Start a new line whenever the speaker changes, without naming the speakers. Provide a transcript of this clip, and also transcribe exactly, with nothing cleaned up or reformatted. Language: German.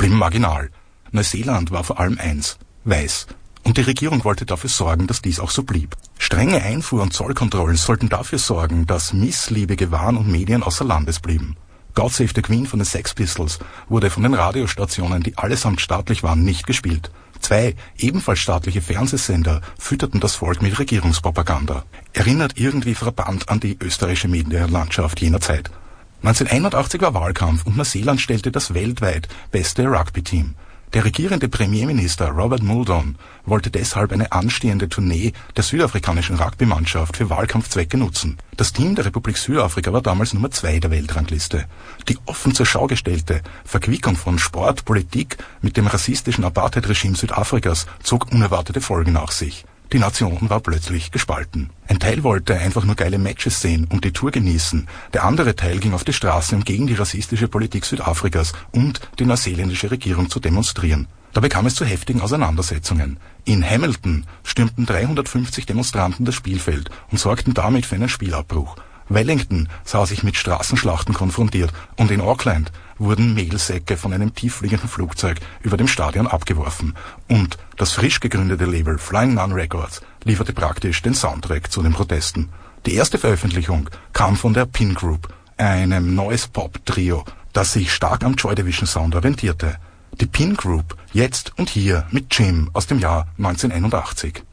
Prim marginal. Neuseeland war vor allem eins, weiß. Und die Regierung wollte dafür sorgen, dass dies auch so blieb. Strenge Einfuhr- und Zollkontrollen sollten dafür sorgen, dass missliebige Waren und Medien außer Landes blieben. God Save the Queen von den Sex Pistols wurde von den Radiostationen, die allesamt staatlich waren, nicht gespielt. Zwei ebenfalls staatliche Fernsehsender fütterten das Volk mit Regierungspropaganda. Erinnert irgendwie frappant an die österreichische Medienlandschaft jener Zeit. neunzehnhunderteinundachtzig war Wahlkampf und Neuseeland stellte das weltweit beste Rugby-Team. Der regierende Premierminister Robert Muldoon wollte deshalb eine anstehende Tournee der südafrikanischen Rugby-Mannschaft für Wahlkampfzwecke nutzen. Das Team der Republik Südafrika war damals Nummer zwei der Weltrangliste. Die offen zur Schau gestellte Verquickung von Sport, Politik mit dem rassistischen Apartheid-Regime Südafrikas zog unerwartete Folgen nach sich. Die Nation war plötzlich gespalten. Ein Teil wollte einfach nur geile Matches sehen und die Tour genießen. Der andere Teil ging auf die Straße, um gegen die rassistische Politik Südafrikas und die neuseeländische Regierung zu demonstrieren. Dabei kam es zu heftigen Auseinandersetzungen. In Hamilton stürmten dreihundertfünfzig Demonstranten das Spielfeld und sorgten damit für einen Spielabbruch. Wellington sah sich mit Straßenschlachten konfrontiert und in Auckland wurden Mehlsäcke von einem tieffliegenden Flugzeug über dem Stadion abgeworfen. Und das frisch gegründete Label Flying Nun Records lieferte praktisch den Soundtrack zu den Protesten. Die erste Veröffentlichung kam von der Pin Group, einem Noise-Pop-Trio, das sich stark am Joy Division Sound orientierte. Die Pin Group, jetzt und hier mit Jim aus dem Jahr neunzehnhunderteinundachtzig.